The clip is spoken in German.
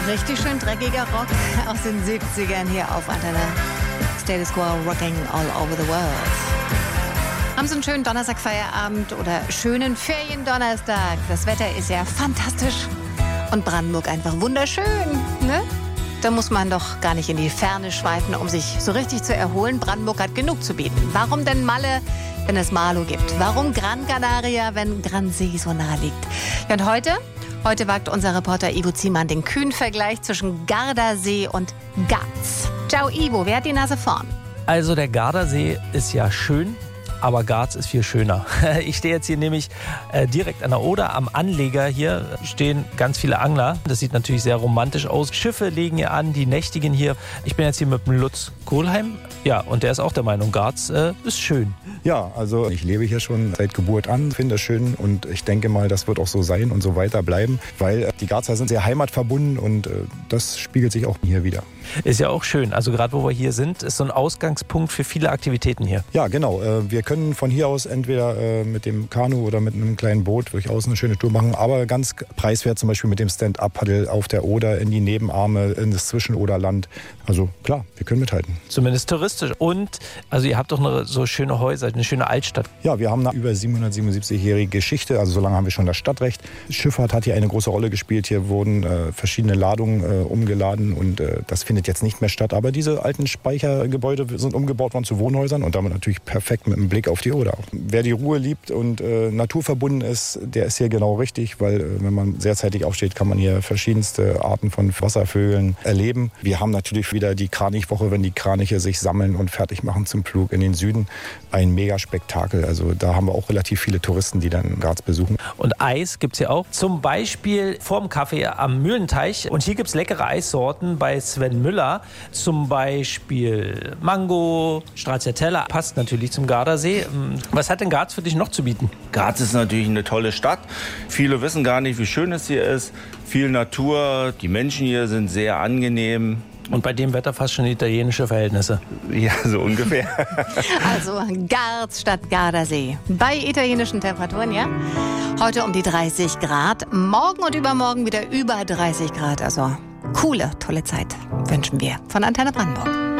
Richtig schön dreckiger Rock aus den 70ern hier auf Antenne. Status Quo, rocking all over the world. Haben Sie einen schönen Donnerstag-Feierabend oder schönen Feriendonnerstag? Das Wetter ist ja fantastisch und Brandenburg einfach wunderschön, ne? Da muss man doch gar nicht in die Ferne schweifen, um sich so richtig zu erholen. Brandenburg hat genug zu bieten. Warum denn Malle, wenn es Malo gibt? Warum Gran Canaria, wenn Gran See so nah liegt? Ja, und heute wagt unser Reporter Ivo Ziemann den kühnen Vergleich zwischen Gardasee und Garz. Ciao Ivo, wer hat die Nase vorn? Also der Gardasee ist ja schön, aber Garz ist viel schöner. Ich stehe jetzt hier nämlich direkt an der Oder am Anleger. Hier stehen ganz viele Angler. Das sieht natürlich sehr romantisch aus. Schiffe legen hier an, die nächtigen hier. Ich bin jetzt hier mit dem Lutz Kohlheim. Ja, und der ist auch der Meinung, Garz ist schön. Ja, also ich lebe hier schon seit Geburt an, finde es schön und ich denke mal, das wird auch so sein und so weiter bleiben, weil die Garzer sind sehr heimatverbunden und das spiegelt sich auch hier wieder. Ist ja auch schön. Also gerade wo wir hier sind, ist so ein Ausgangspunkt für viele Aktivitäten hier. Ja, genau. Wir können von hier aus entweder mit dem Kanu oder mit einem kleinen Boot durchaus eine schöne Tour machen, aber ganz preiswert zum Beispiel mit dem Stand-Up-Paddle auf der Oder in die Nebenarme, in das Zwischenoderland. Also klar, wir können mithalten. Zumindest touristisch. Und also ihr habt doch so schöne Häuser, eine schöne Altstadt. Ja, wir haben eine über 777-jährige Geschichte, also so lange haben wir schon das Stadtrecht. Schifffahrt hat hier eine große Rolle gespielt. Hier wurden verschiedene Ladungen umgeladen und das findet jetzt nicht mehr statt. Aber diese alten Speichergebäude sind umgebaut worden zu Wohnhäusern und damit natürlich perfekt mit einem Blick auf die Oder. Wer die Ruhe liebt und naturverbunden ist, der ist hier genau richtig, weil wenn man sehr zeitig aufsteht, kann man hier verschiedenste Arten von Wasservögeln erleben. Wir haben natürlich wieder die Kranichwoche, wenn die Kraniche sich sammeln und fertig machen zum Flug in den Süden. Ein Mega-Spektakel. Also da haben wir auch relativ viele Touristen, die dann Garz besuchen. Und Eis gibt es hier auch. Zum Beispiel vorm Café am Mühlenteich. Und hier gibt es leckere Eissorten bei Sven Müller. Zum Beispiel Mango, Stracciatella. Passt natürlich zum Gardasee. Was hat denn Garz für dich noch zu bieten? Garz ist natürlich eine tolle Stadt. Viele wissen gar nicht, wie schön es hier ist. Viel Natur. Die Menschen hier sind sehr angenehm. Und bei dem Wetter fast schon italienische Verhältnisse. Ja, so ungefähr. Also Garz statt Gardasee. Bei italienischen Temperaturen, ja? Heute um die 30 Grad. Morgen und übermorgen wieder über 30 Grad. Also coole, tolle Zeit wünschen wir von Antenne Brandenburg.